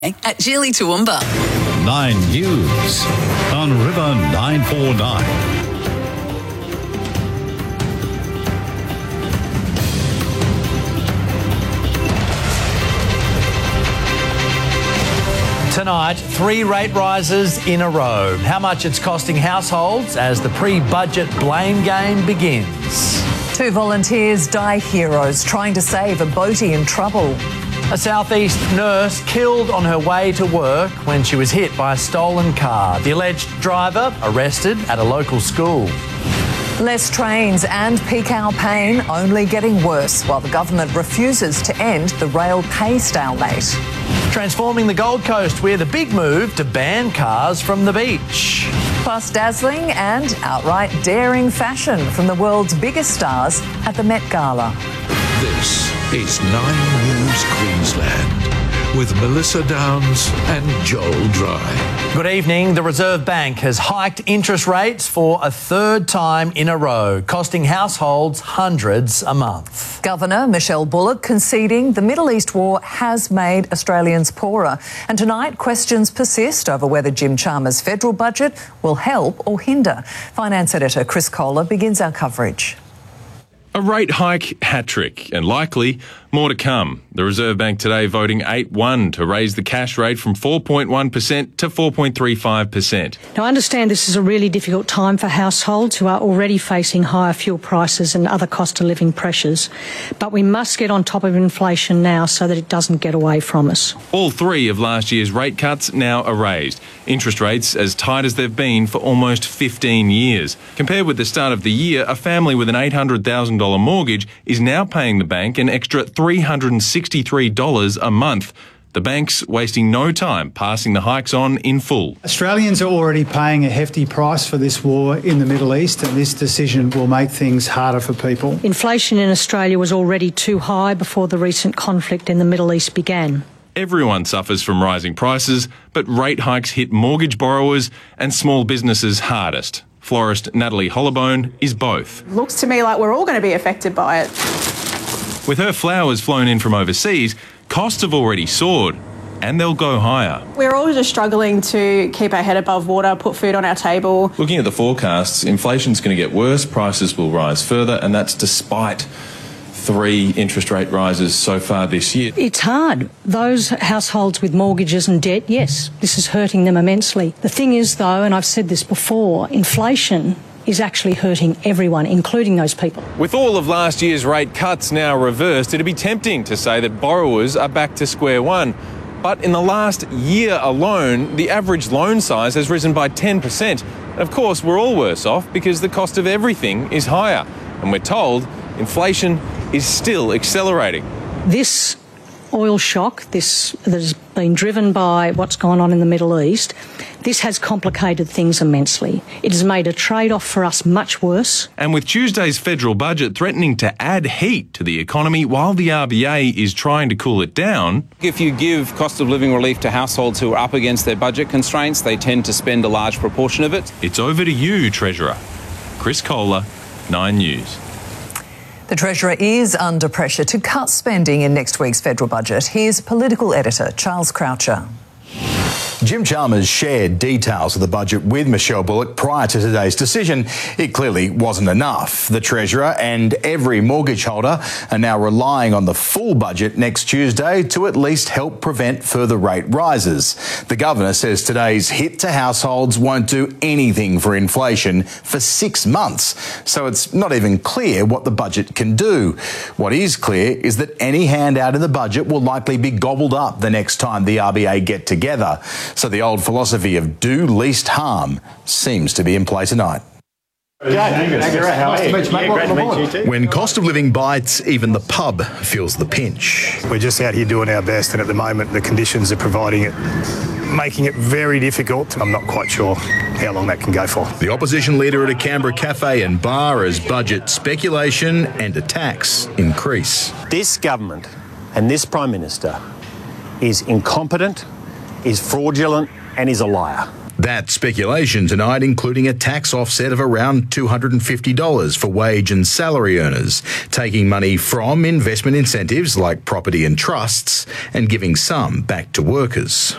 At Geely Toowoomba. 9 News on River 949. Tonight, 3 rate rises in a row. How much it's costing households as the pre-budget blame game begins. 2 volunteers die heroes trying to save a boatie in trouble. A southeast nurse killed on her way to work when she was hit by a stolen car. The alleged driver arrested at a local school. Less trains and peak hour pain only getting worse while the government refuses to end the rail pay stalemate. Transforming the Gold Coast with a big move to ban cars from the beach. Plus dazzling and outright daring fashion from the world's biggest stars at the Met Gala. This is 9 News Queensland with Melissa Downs and Joel Dry. Good evening. The Reserve Bank has hiked interest rates for a 3rd time in a row, costing households hundreds a month. Governor Michelle Bullock conceding the Middle East war has made Australians poorer. And tonight, questions persist over whether Jim Chalmers' federal budget will help or hinder. Finance editor Chris Kohler begins our coverage. A rate hike hat-trick, and likely more to come. The Reserve Bank today voting 8-1 to raise the cash rate from 4.1% to 4.35%. Now, I understand this is a really difficult time for households who are already facing higher fuel prices and other cost of living pressures. But we must get on top of inflation now so that it doesn't get away from us. All 3 of last year's rate cuts now are raised. Interest rates as tight as they've been for almost 15 years. Compared with the start of the year, a family with an $800,000 mortgage is now paying the bank an extra $363 a month. The bank's wasting no time passing the hikes on in full. Australians are already paying a hefty price for this war in the Middle East, and this decision will make things harder for people. Inflation in Australia was already too high before the recent conflict in the Middle East began. Everyone suffers from rising prices, but rate hikes hit mortgage borrowers and small businesses hardest. Florist Natalie Hollowbone is both. Looks to me like we're all going to be affected by it. With her flowers flown in from overseas, costs have already soared, and they'll go higher. We're all just struggling to keep our head above water, put food on our table. Looking at the forecasts, inflation's going to get worse, prices will rise further, and that's despite 3 interest rate rises so far this year. It's hard. Those households with mortgages and debt, yes, this is hurting them immensely. The thing is, though, and I've said this before, inflation is actually hurting everyone, including those people. With all of last year's rate cuts now reversed, it'd be tempting to say that borrowers are back to square one. But in the last year alone, the average loan size has risen by 10%. And of course, we're all worse off because the cost of everything is higher. And we're told inflation is still accelerating. This oil shock, this that has been driven by what's gone on in the Middle East, this has complicated things immensely. It has made a trade-off for us much worse. And with Tuesday's federal budget threatening to add heat to the economy while the RBA is trying to cool it down. If you give cost of living relief to households who are up against their budget constraints, they tend to spend a large proportion of it. It's over to you, Treasurer. Chris Kohler, 9 News. The Treasurer is under pressure to cut spending in next week's federal budget. Here's political editor Charles Croucher. Jim Chalmers shared details of the budget with Michelle Bullock prior to today's decision. It clearly wasn't enough. The Treasurer and every mortgage holder are now relying on the full budget next Tuesday to at least help prevent further rate rises. The Governor says today's hit to households won't do anything for inflation for 6 months, so it's not even clear what the budget can do. What is clear is that any handout in the budget will likely be gobbled up the next time the RBA get together. So the old philosophy of do least harm seems to be in play tonight. When cost of living bites, even the pub feels the pinch. We're just out here doing our best, and at the moment the conditions are providing it, making it very difficult. I'm not quite sure how long that can go for. The opposition leader at a Canberra cafe and bar as budget speculation and attacks increase. This government and this Prime Minister is incompetent, is fraudulent and is a liar. That speculation tonight, including a tax offset of around $250 for wage and salary earners, taking money from investment incentives like property and trusts and giving some back to workers.